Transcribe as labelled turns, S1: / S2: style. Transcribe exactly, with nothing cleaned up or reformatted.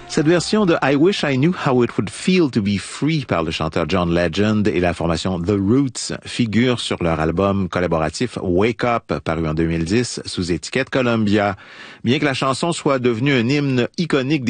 S1: Cette version de I Wish I Knew How It Would Feel to Be Free par le chanteur John Legend et la formation The Roots figure sur leur album collaboratif Wake Up, paru en deux mille dix sous étiquette Columbia. Bien que la chanson soit devenue un hymne iconique